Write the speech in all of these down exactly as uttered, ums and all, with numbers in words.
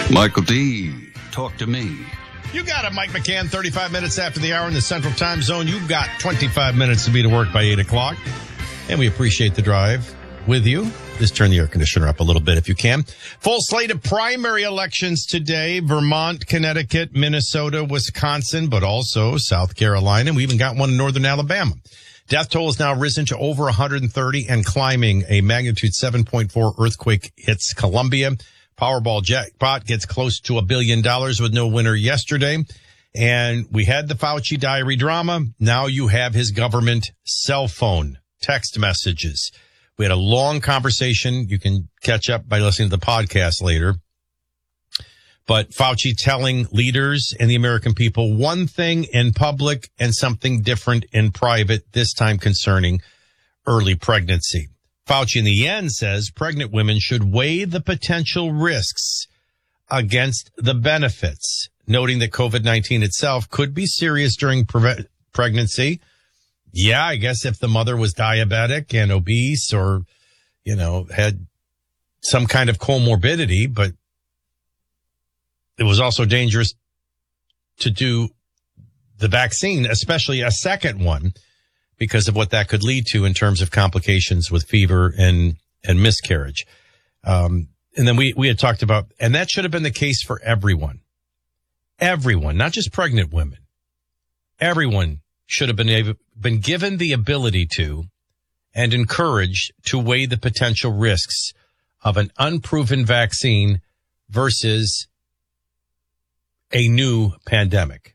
Michael D., talk to me. You got it, Mike McCann, thirty-five minutes after the hour in the Central Time Zone. You've got twenty-five minutes to be to work by eight o'clock. And we appreciate the drive with you. Just turn the air conditioner up a little bit if you can. Full slate of primary elections today. Vermont, Connecticut, Minnesota, Wisconsin, but also South Carolina. We even got one in northern Alabama. Death toll has now risen to over one hundred thirty and climbing. A magnitude seven point four earthquake hits Colombia. Powerball jackpot gets close to a billion dollars with no winner yesterday. And we had the Fauci diary drama. Now you have his government cell phone text messages. We had a long conversation. You can catch up by listening to the podcast later. But Fauci telling leaders and the American people one thing in public and something different in private, this time concerning early pregnancy. Fauci in the end says pregnant women should weigh the potential risks against the benefits, noting that COVID nineteen itself could be serious during pre- pregnancy. Yeah, I guess if the mother was diabetic and obese or, you know, had some kind of comorbidity, but it was also dangerous to do the vaccine, especially a second one, because of what that could lead to in terms of complications with fever and, and miscarriage. Um, and then we, we had talked about, and that should have been the case for everyone. Everyone, not just pregnant women. Everyone should have been able, been given the ability to and encouraged to weigh the potential risks of an unproven vaccine versus a new pandemic.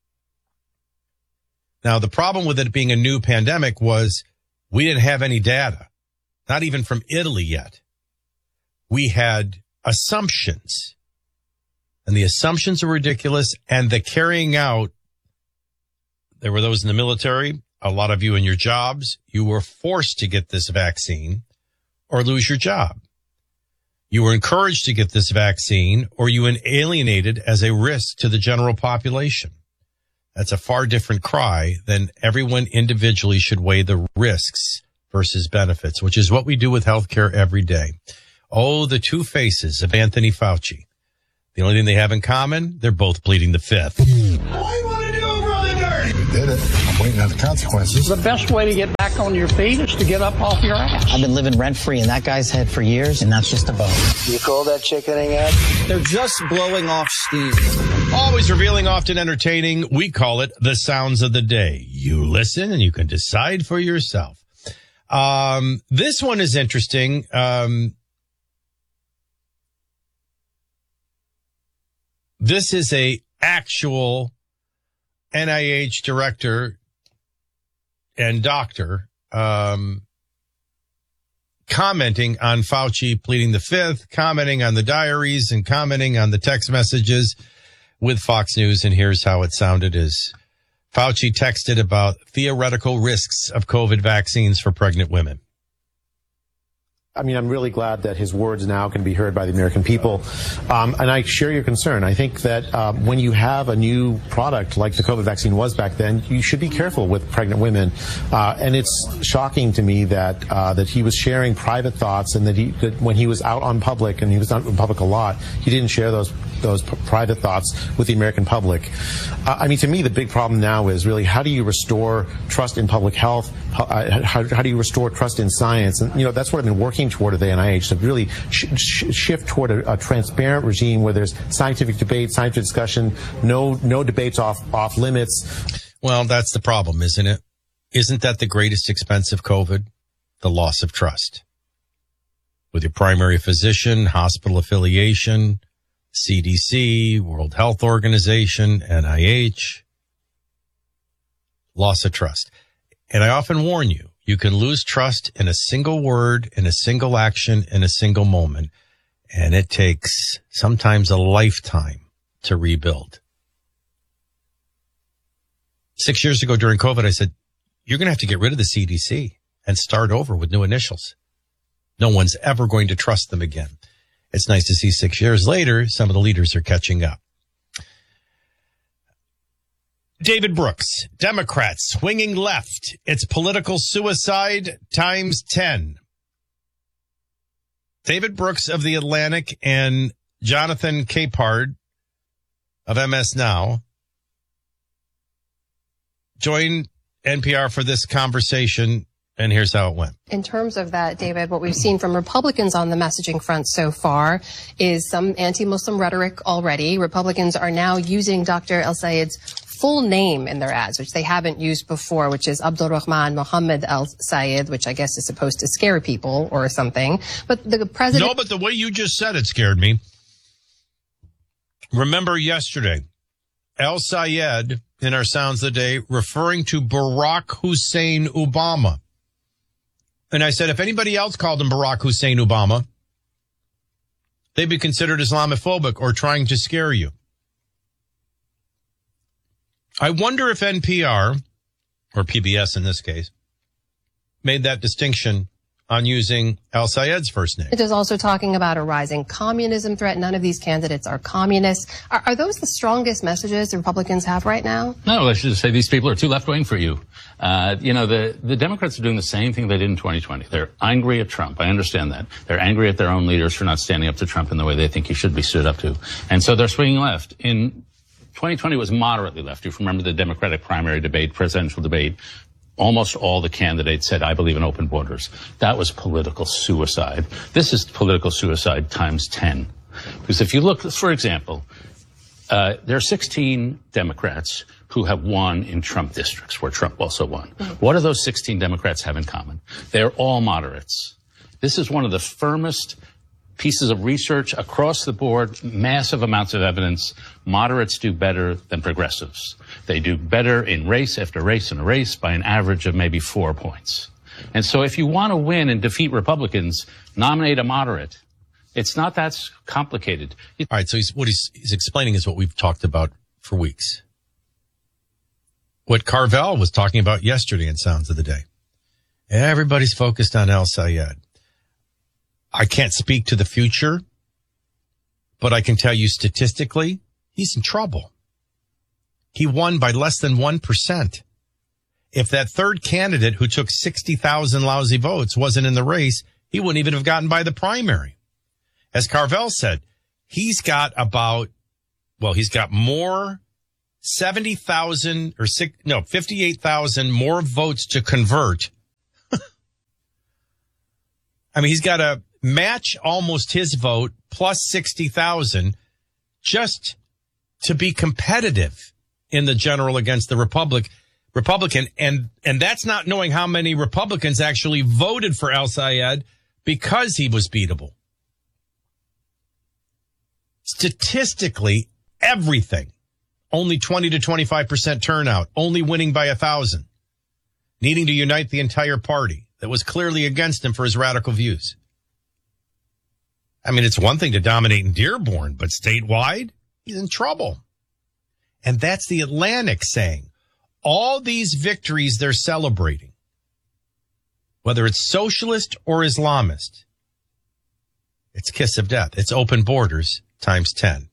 Now, the problem with it being a new pandemic was we didn't have any data, not even from Italy yet. We had assumptions, and the assumptions are ridiculous, and the carrying out, there were those in the military, a lot of you in your jobs, you were forced to get this vaccine or lose your job. You were encouraged to get this vaccine or you were alienated as a risk to the general population. That's a far different cry than everyone individually should weigh the risks versus benefits, which is what we do with healthcare every day. Oh, the two faces of Anthony Fauci. The only thing they have in common, they're both pleading the fifth. What do you want to do, brother dirty? You did it. I'm waiting on the consequences. The best way to get back on your feet is to get up off your ass. I've been living rent-free in that guy's head for years, and that's just a bonus. You call that chickening out? They're just blowing off steam. Always revealing, often entertaining. We call it the sounds of the day. You listen and you can decide for yourself. Um, this one is interesting. Um, this is a actual N I H director and doctor, um, commenting on Fauci pleading the fifth, commenting on the diaries and commenting on the text messages with Fox News. And here's how it sounded as Fauci texted about theoretical risks of COVID vaccines for pregnant women. I mean, I'm really glad that his words now can be heard by the American people. Um, and I share your concern. I think that um, when you have a new product like the COVID vaccine was back then, you should be careful with pregnant women. Uh, and it's shocking to me that uh, that he was sharing private thoughts and that, he, that when he was out on public, and he was out in public a lot, he didn't share those those p- private thoughts with the American public. Uh, I mean, to me, the big problem now is really how do you restore trust in public health? Uh, how, how do you restore trust in science? And, you know, that's what I've been working toward at the N I H, to really sh- sh- shift toward a, a transparent regime where there's scientific debate, scientific discussion, no no debates off off limits. Well, that's the problem, isn't it? Isn't that the greatest expense of COVID? The loss of trust. With your primary physician, hospital affiliation, C D C, World Health Organization, N I H. Loss of trust. And I often warn you, you can lose trust in a single word, in a single action, in a single moment. And it takes sometimes a lifetime to rebuild. Six years ago during COVID, I said, you're going to have to get rid of the C D C and start over with new initials. No one's ever going to trust them again. It's nice to see six years later, some of the leaders are catching up. David Brooks, Democrats swinging left. It's political suicide times ten. David Brooks of The Atlantic and Jonathan Capehart of M S Now joined N P R for this conversation, and here's how it went. In terms of that, David, what we've seen from Republicans on the messaging front so far is some anti-Muslim rhetoric already. Republicans are now using Doctor El-Sayed's full name in their ads, which they haven't used before, which is Abdul Rahman Mohammed El-Sayed, which I guess is supposed to scare people or something. But the president... No, but the way you just said it scared me. Remember yesterday, El-Sayed, in our Sounds of the Day, referring to Barack Hussein Obama. And I said, if anybody else called him Barack Hussein Obama, they'd be considered Islamophobic or trying to scare you. I wonder if N P R, or P B S in this case, made that distinction on using El-Sayed's first name. It is also talking about a rising communism threat. None of these candidates are communists. Are, are those the strongest messages the Republicans have right now? No, I should just say these people are too left-wing for you. Uh, you know, the, the Democrats are doing the same thing they did in twenty twenty. They're angry at Trump. I understand that. They're angry at their own leaders for not standing up to Trump in the way they think he should be stood up to. And so they're swinging left. In twenty twenty was moderately left. You remember the Democratic primary debate, presidential debate. Almost all the candidates said, I believe in open borders. That was political suicide. This is political suicide times ten. Because if you look, for example, uh, there are sixteen Democrats who have won in Trump districts where Trump also won. What do those sixteen Democrats have in common? They're all moderates. This is one of the firmest pieces of research across the board, massive amounts of evidence. Moderates do better than progressives. They do better in race after race and race by an average of maybe four points. And so if you want to win and defeat Republicans, nominate a moderate. It's not that complicated. All right, so he's, what he's, he's explaining is what we've talked about for weeks. What Carvell was talking about yesterday in Sounds of the Day. Everybody's focused on El-Sayed. I can't speak to the future, but I can tell you statistically, he's in trouble. He won by less than one percent. If that third candidate who took sixty thousand lousy votes wasn't in the race, he wouldn't even have gotten by the primary. As Carvell said, he's got about, well, he's got more, seventy thousand or six, no, fifty-eight thousand more votes to convert. I mean, he's got to match almost his vote plus sixty thousand just to be competitive in the general against the Republic, Republican. And, and that's not knowing how many Republicans actually voted for El-Sayed because he was beatable. Statistically, everything. Only twenty to twenty-five percent turnout, only winning by a thousand, needing to unite the entire party that was clearly against him for his radical views. I mean, it's one thing to dominate in Dearborn, but statewide, he's in trouble. And that's the Atlantic saying all these victories they're celebrating, whether it's socialist or Islamist, it's kiss of death. It's open borders times ten.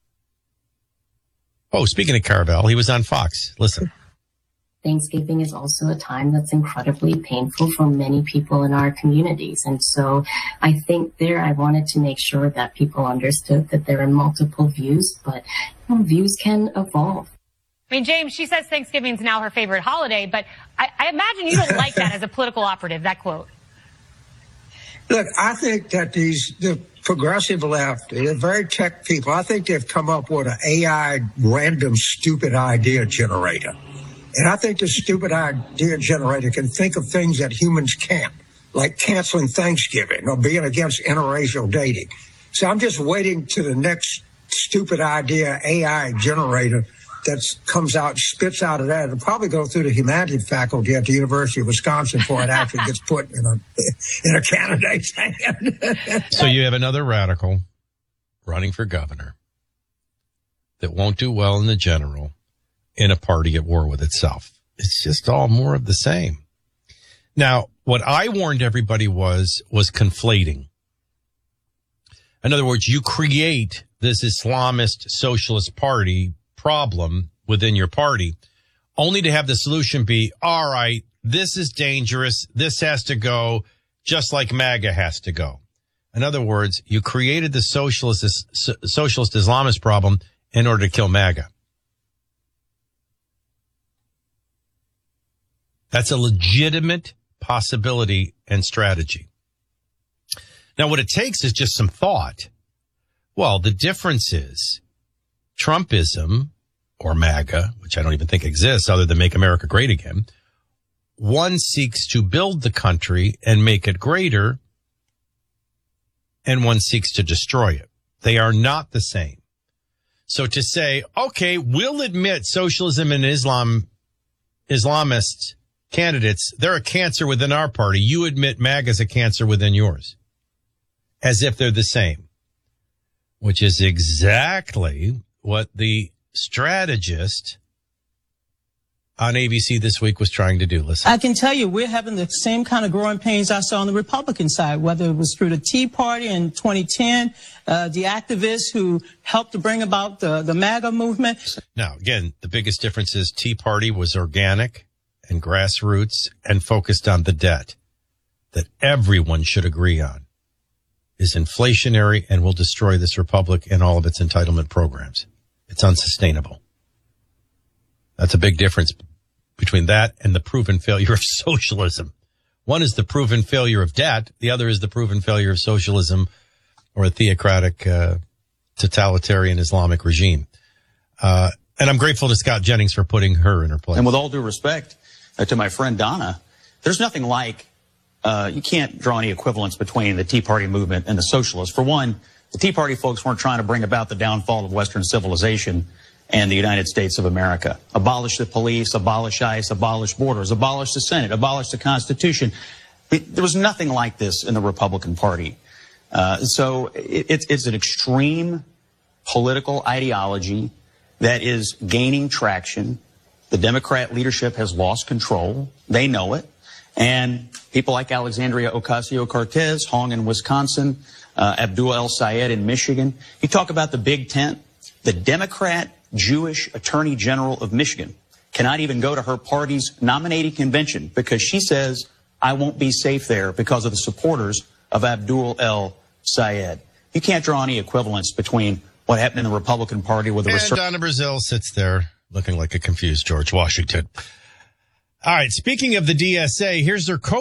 Oh, speaking of Carvell, he was on Fox. Listen. Thanksgiving is also a time that's incredibly painful for many people in our communities. And so I think there I wanted to make sure that people understood that there are multiple views, but you know, views can evolve. I mean, James, she says Thanksgiving's now her favorite holiday, but I, I imagine you don't like that as a political operative, that quote. Look, I think that these the progressive left, they're very tech people. I think they've come up with an A I random stupid idea generator. And I think the stupid idea generator can think of things that humans can't, like canceling Thanksgiving or being against interracial dating. So I'm just waiting to the next stupid idea A I generator that comes out, spits out of that. It'll probably go through the humanities faculty at the University of Wisconsin before it actually gets put in a in a candidate's hand. So you have another radical running for governor that won't do well in the general in a party at war with itself. It's just all more of the same. Now, what I warned everybody was, was conflating. In other words, you create this Islamist socialist party problem within your party only to have the solution be, all right, this is dangerous. This has to go just like MAGA has to go. In other words, you created the socialist, socialist Islamist problem in order to kill MAGA. That's a legitimate possibility and strategy. Now, what it takes is just some thought. Well, the difference is Trumpism, or MAGA, which I don't even think exists other than Make America Great Again, one seeks to build the country and make it greater, and one seeks to destroy it. They are not the same. So to say, okay, we'll admit socialism and Islam, Islamist candidates, they're a cancer within our party. You admit MAGA is a cancer within yours. As if they're the same. Which is exactly what the strategist on A B C this week was trying to do. Listen. I can tell you we're having the same kind of growing pains I saw on the Republican side, whether it was through the Tea Party in twenty ten, uh, the activists who helped to bring about the, the MAGA movement. Now, again, the biggest difference is Tea Party was organic and grassroots and focused on the debt that everyone should agree on is inflationary and will destroy this republic and all of its entitlement programs. It's unsustainable. That's a big difference between that and the proven failure of socialism. One is the proven failure of debt. The other is the proven failure of socialism or a theocratic, uh, totalitarian Islamic regime. Uh, and I'm grateful to Scott Jennings for putting her in her place. And with all due respect uh, to my friend Donna, there's nothing like, uh, you can't draw any equivalence between the Tea Party movement and the socialists. For one, the Tea Party folks weren't trying to bring about the downfall of Western civilization and the United States of America. Abolish the police, abolish ICE, abolish borders, abolish the Senate, abolish the Constitution. There was nothing like this in the Republican Party. Uh, so it, it's, it's an extreme political ideology that is gaining traction. The Democrat leadership has lost control. They know it. And people like Alexandria Ocasio-Cortez, Hong in Wisconsin, uh, Abdul El Sayed in Michigan. You talk about the Big Tent. The Democrat Jewish Attorney General of Michigan cannot even go to her party's nominating convention because she says, I won't be safe there because of the supporters of Abdul El Sayed. You can't draw any equivalence between what happened in the Republican Party with the And research. Donna Brazile sits there looking like a confused George Washington. All right, speaking of the D S A, here's their co